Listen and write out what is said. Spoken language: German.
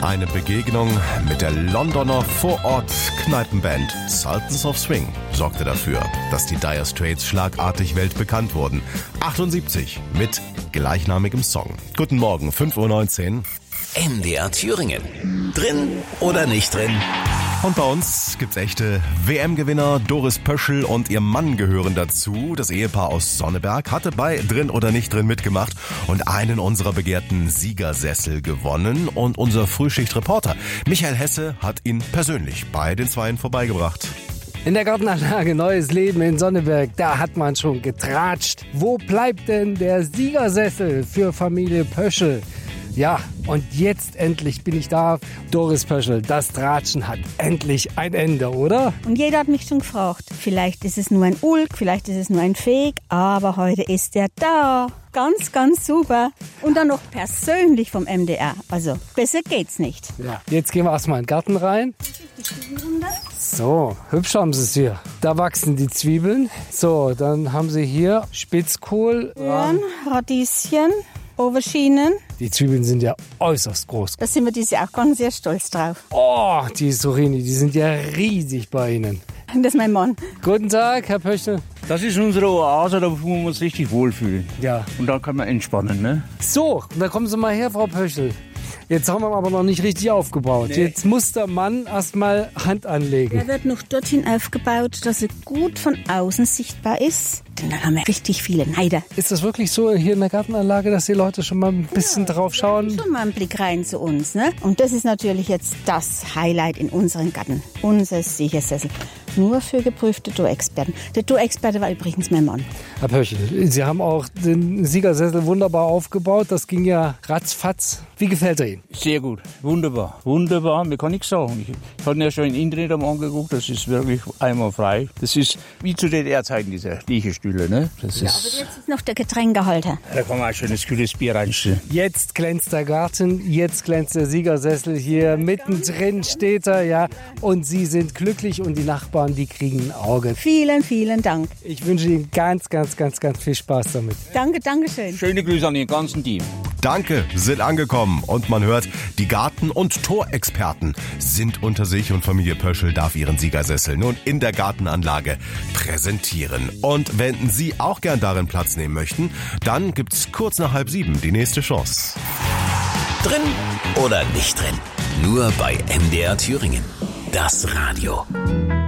Eine Begegnung mit der Londoner Vorort-Kneipenband Sultans of Swing sorgte dafür, dass die Dire Straits schlagartig weltbekannt wurden. 78 mit gleichnamigem Song. Guten Morgen, 5:19 Uhr. MDR Thüringen. Drin oder nicht drin? Und bei uns gibt's echte WM-Gewinner. Doris Pöschl und ihr Mann gehören dazu. Das Ehepaar aus Sonneberg hatte bei Drin oder nicht drin mitgemacht und einen unserer begehrten Siegersessel gewonnen. Und unser Frühschichtreporter Michael Hesse hat ihn persönlich bei den Zweien vorbeigebracht. In der Gartenanlage Neues Leben in Sonneberg, da hat man schon getratscht. Wo bleibt denn der Siegersessel für Familie Pöschl? Ja, und jetzt endlich bin ich da. Doris Pöschl, das Tratschen hat endlich ein Ende, oder? Und jeder hat mich schon gefragt. Vielleicht ist es nur ein Ulk, vielleicht ist es nur ein Fake, aber heute ist er da. Ganz, ganz super. Und dann noch persönlich vom MDR. Also besser geht's nicht. Ja, jetzt gehen wir erstmal in den Garten rein. So, hübsch haben sie es hier. Da wachsen die Zwiebeln. So, dann haben sie hier Spitzkohl. Möhren, Radieschen, Auberginen. Die Zwiebeln sind ja äußerst groß. Da sind wir dieses Jahr auch ganz sehr stolz drauf. Oh, die Zucchini, die sind ja riesig bei Ihnen. Das ist mein Mann. Guten Tag, Herr Pöschl. Das ist unsere Oase, da wo wir uns richtig wohlfühlen. Ja. Und da kann man entspannen, ne? So, da kommen Sie mal her, Frau Pöschl. Jetzt haben wir aber noch nicht richtig aufgebaut. Nee. Jetzt muss der Mann erstmal Hand anlegen. Er wird noch dorthin aufgebaut, dass er gut von außen sichtbar ist. Denn dann haben wir richtig viele Neider. Ist das wirklich so hier in der Gartenanlage, dass die Leute schon mal ein bisschen drauf schauen? Schon mal einen Blick rein zu uns, ne? Und das ist natürlich jetzt das Highlight in unserem Garten. Unser Siegersessel. Nur für geprüfte Duo-Experten. Der Duo-Experte war übrigens mein Mann. Herr Pöschl, Sie haben auch den Siegersessel wunderbar aufgebaut. Das ging ja ratzfatz. Wie gefällt er Ihnen? Sehr gut, wunderbar, wunderbar. Mir kann nichts sagen. Ich hatte ja schon im Internet angeguckt, das ist wirklich einwandfrei. Das ist wie zu DDR-Zeiten, diese Liegestühle, ne? Das ja, aber jetzt ist noch der Getränkehalter. Da kann man auch schönes kühles Bier reinstellen. Jetzt glänzt der Garten, jetzt glänzt der Siegersessel hier. Mittendrin steht er, ja. Und Sie sind glücklich und die Nachbarn, die kriegen ein Auge. Vielen, vielen Dank. Ich wünsche Ihnen ganz, ganz, ganz, ganz viel Spaß damit. Danke, danke schön. Schöne Grüße an Ihren ganzen Team. Danke, sind angekommen. Und man hört, die Garten- und Torexperten sind unter sich und Familie Pöschl darf ihren Siegersessel nun in der Gartenanlage präsentieren. Und wenn Sie auch gern darin Platz nehmen möchten, dann gibt's kurz nach 6:30 die nächste Chance. Drin oder nicht drin? Nur bei MDR Thüringen. Das Radio.